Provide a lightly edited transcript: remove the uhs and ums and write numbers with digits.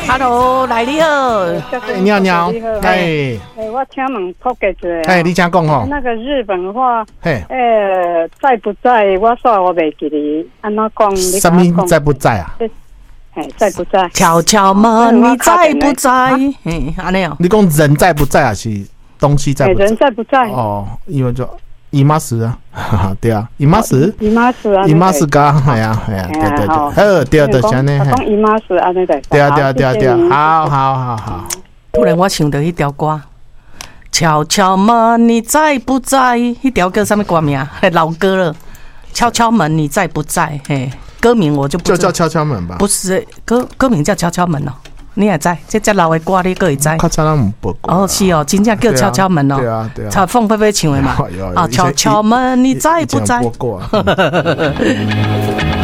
，Hello，来你好， 你好你好，哎， 我请问普及一下， 哎，你请讲吼。 那个日本话， 嘿， 在不在？我袂记哩，安怎讲？ 什么在不在啊？ 哎，在不在？ 敲敲门，你在不在？嘿，安尼哦。 你讲人在不在啊？是东西在不在？ 人在不在？ 哦，因为就姨妈死啊，对啊，姨妈死， 姨妈死啊， 姨妈死噶，系啊，系啊，对对对，对对，像呢， 讲姨妈死安尼的。 对啊对啊对啊对啊，好。 突然我想到迄条歌，敲敲门，你在不在？迄条歌什么歌名？老歌了。敲敲门，你在不在？嘿。歌名我就不知道， 就叫敲敲门吧。 不是歌名叫敲敲门哦，你也知，这老的歌你可以知。 较早咱唔播过。 哦，是哦，真正叫敲敲门哦。 对啊对啊。 唱凤飞飞唱的嘛。啊，敲敲门，你在不在？ 播过啊。